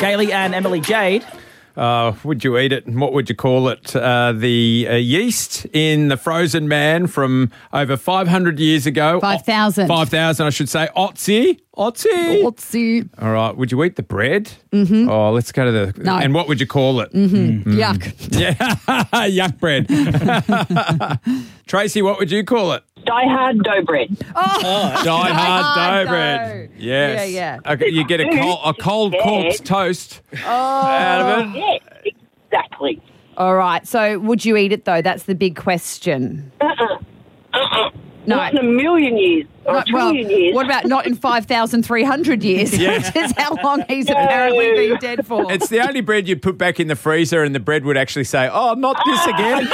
Kaylee and Emily Jade. Would you eat it and what would you call it? The yeast in the frozen man from over 500 years ago. 5,000. 5,000, I should say. Otzi. All right. Would you eat the bread? Mm-hmm. Oh, let's go to the... No. And what would you call it? Mm-hmm. Yuck. Yeah. Yuck bread. Tracy, what would you call it? Die Hard dough bread. Die hard dough bread. Yes. Yeah. Okay, you get a cold corpse toast out of it. Yeah, exactly. All right. So would you eat it, though? That's the big question. No. Not in a million years or a trillion years. What about not in 5,300 years? Yeah. Which is how long he's apparently been dead for. It's the only bread you'd put back in the freezer and the bread would actually say, oh, not this again.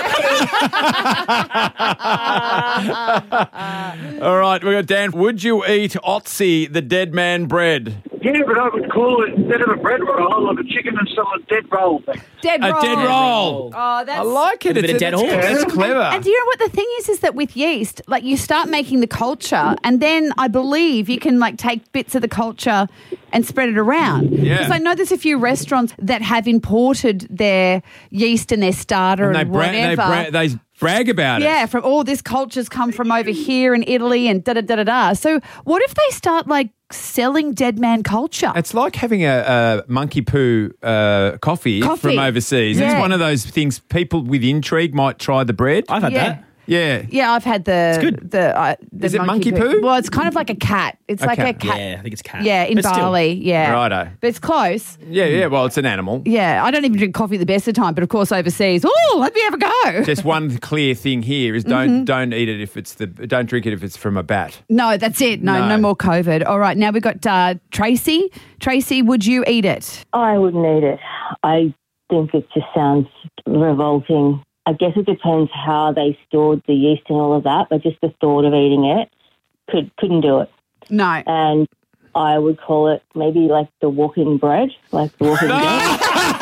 All right, we've got Dan. Would you eat Otzi, the dead man bread? Yeah, but I would call it, instead of a bread roll, like a chicken and salad dead roll thing. Dead roll. A dead roll. Oh, that's... I like it. A bit of dead horse. That's clever. And do you know what the thing is that with yeast, like you start making the culture and then I believe you can like take bits of the culture and spread it around. Yeah. Because I know there's a few restaurants that have imported their yeast and their starter and whatever. They brag about it. Yeah, from all this culture's come from over here in Italy and da-da-da-da-da. So what if they start like selling dead man culture? It's like having a monkey poo coffee from overseas. Yeah. It's one of those things people with intrigue might try the bread. I've had that. Yeah. Yeah, I've had the... It's good. The Is it monkey poo? Well, it's kind of like a cat. It's like a cat. Yeah, I think it's cat. Yeah, in But still. Bali. Yeah. Righto. But it's close. Yeah, well, it's an animal. Yeah, I don't even drink coffee the best of the time, but of course overseas, let me have a go. Just one clear thing here is don't eat it if it's don't drink it if it's from a bat. No, that's it. No more COVID. All right, now we've got Tracy. Tracy, would you eat it? I wouldn't eat it. I think it just sounds revolting. I guess it depends how they stored the yeast and all of that, but just the thought of eating it, couldn't do it. No. And I would call it maybe like the walking bread, like the walking bread.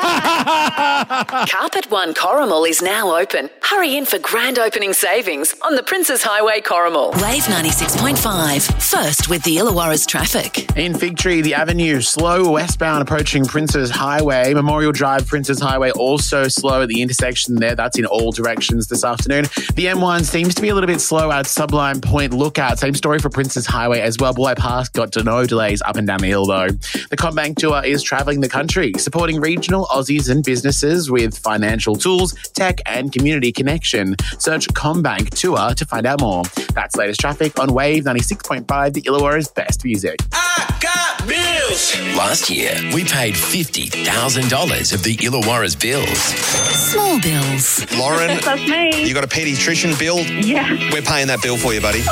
Carpet One Corrimal is now open. Hurry in for grand opening savings on the Princes Highway Corrimal. Wave 96.5. First with the Illawarra's traffic. In Fig Tree, the avenue slow westbound approaching Princes Highway. Memorial Drive, Princes Highway also slow at the intersection there. That's in all directions this afternoon. The M1 seems to be a little bit slow at Sublime Point Lookout. Same story for Princes Highway as well. Bulli Pass got no delays up and down the hill though. The CommBank Tour is travelling the country, supporting regional Aussies and businesses with financial tools, tech and community connection. Search CommBank Tour to find out more. That's latest traffic on Wave 96.5, the Illawarra's best music. I got bills. Last year, we paid $50,000 of the Illawarra's bills. Small bills. Lauren, That's me. you got a paediatrician bill? Yeah. We're paying that bill for you, buddy.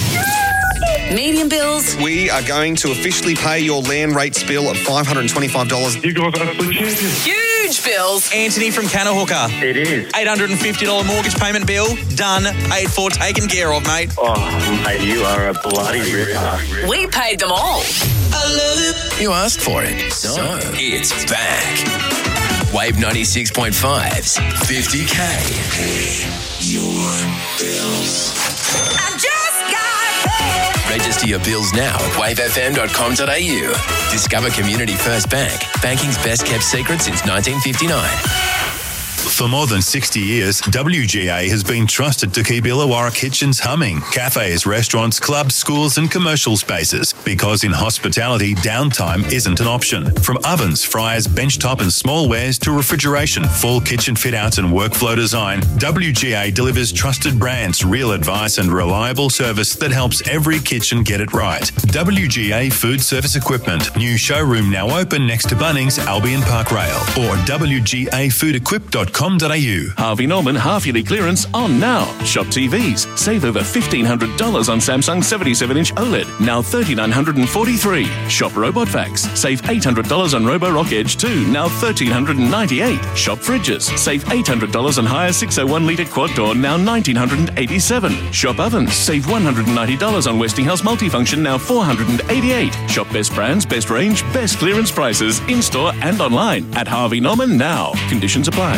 Medium bills. We are going to officially pay your land rates bill at $525. You guys are the champions. Huge bills. Anthony from Canahooker. It is. $850 mortgage payment bill. Done. Paid for. Taken care of, mate. Oh, mate, you are a bloody ripper. We paid them all. I love it. You asked for it, so it's back. Wave 96.5's 50K. Your bills. I just got paid. Register your bills now at wavefm.com.au. Discover Community First Bank, banking's best kept secret since 1959. For more than 60 years, WGA has been trusted to keep Illawarra kitchens humming, cafes, restaurants, clubs, schools and commercial spaces, because in hospitality, downtime isn't an option. From ovens, fryers, benchtop and smallwares to refrigeration, full kitchen fit-outs and workflow design, WGA delivers trusted brands, real advice and reliable service that helps every kitchen get it right. WGA Food Service Equipment. New showroom now open next to Bunnings, Albion Park Rail, or wgafoodequip.com.au. Harvey Norman half-yearly clearance on now. Shop TVs. Save over $1,500 on Samsung 77-inch OLED. Now $3,943. Shop Robot Vacs. Save $800 on Roborock Edge 2. Now $1,398. Shop fridges. Save $800 on higher 601-litre quad door. Now $1,987. Shop ovens. Save $190 on Westinghouse multifunction. Now $488. Shop best brands, best range, best clearance prices in-store and online at Harvey Norman now. Conditions apply.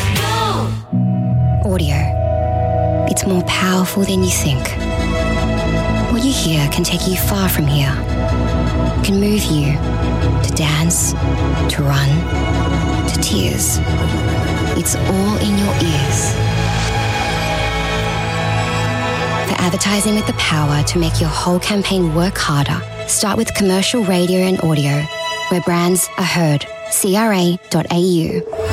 Audio. It's more powerful than you think. What you hear can take you far from here. can move you to dance, to run, to tears. It's all in your ears. For advertising with the power to make your whole campaign work harder, start with commercial radio and audio, where brands are heard. CRA.au.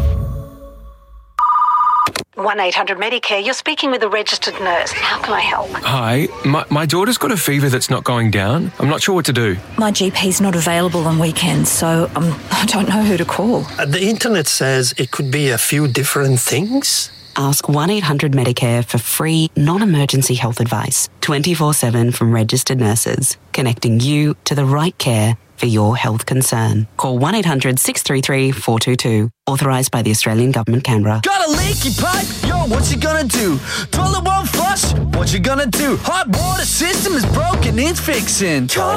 1-800-Medicare, you're speaking with a registered nurse. How can I help? Hi, my daughter's got a fever that's not going down. I'm not sure what to do. My GP's not available on weekends, so I don't know who to call. The internet says it could be a few different things. Ask 1-800-Medicare for free, non-emergency health advice, 24/7 from registered nurses, connecting you to the right care for your health concern. Call 1-800-633-422. Authorised by the Australian Government, Canberra. Got a leaky pipe? Yo, what you gonna do? Toilet won't flush? What you gonna do? Hot water system is broken, it's fixing.